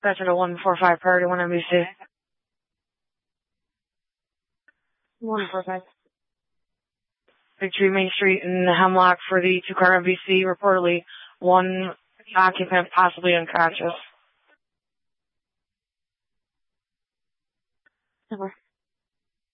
That's at a 145 priority 1 NBC. 145. Victory Main Street in Hemlock for the 2-car MVC, reportedly 1 occupant possibly unconscious. Over.